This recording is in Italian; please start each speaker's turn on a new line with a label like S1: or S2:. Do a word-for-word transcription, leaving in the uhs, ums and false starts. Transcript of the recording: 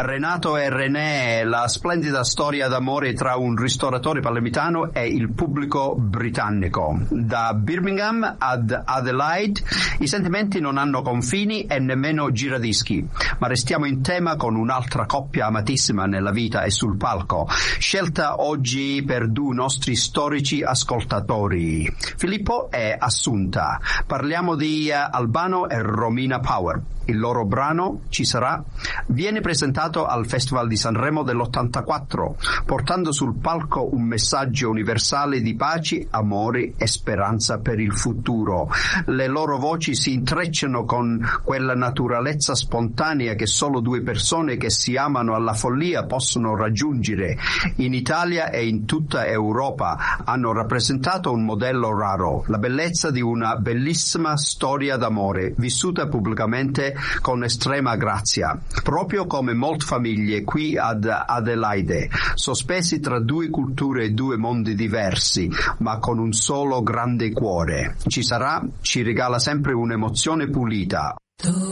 S1: Renato e René, la splendida storia d'amore tra un ristoratore palermitano e il pubblico britannico. Da Birmingham ad Adelaide i sentimenti non hanno confini e nemmeno giradischi, ma restiamo in tema con un'altra coppia amatissima nella vita e sul palco, scelta oggi per due nostri storici ascoltatori, Filippo e Assunta. Parliamo di uh, Albano e Romina Power. Il loro brano Ci sarà viene presentato al Festival di Sanremo dell'ottantaquattro, portando sul palco un messaggio universale di pace, amore e speranza per il futuro. Le loro voci si intrecciano con quella naturalezza spontanea che solo due persone che si amano alla follia possono raggiungere. In Italia e in tutta Europa hanno rappresentato un modello raro, la bellezza di una bellissima storia d'amore vissuta pubblicamente con estrema grazia, proprio come molte famiglie qui ad Adelaide, sospesi tra due culture e due mondi diversi, ma con un solo grande cuore. Ci sarà ci regala sempre un'emozione pulita.
S2: Tu